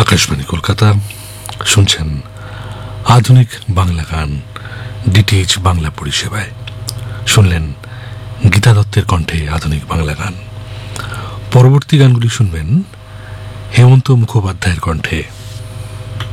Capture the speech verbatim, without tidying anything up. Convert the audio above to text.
আকাশবাণী কলকাতা, শুনছেন আধুনিক বাংলা গান ডিটিএইচ বাংলা পরিষেবায়। শুনলেন গীতা দত্তের কণ্ঠে আধুনিক বাংলা গান। পরবর্তী গানগুলি শুনবেন হেমন্ত মুখোপাধ্যায়ের কণ্ঠে।